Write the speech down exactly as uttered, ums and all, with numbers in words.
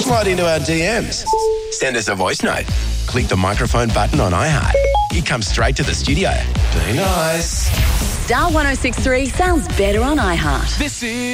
slide into our D Ms. Send us a voice note. Click the microphone button on iHeart. You come straight to the studio. Be nice. Star one oh six three sounds better on iHeart. This is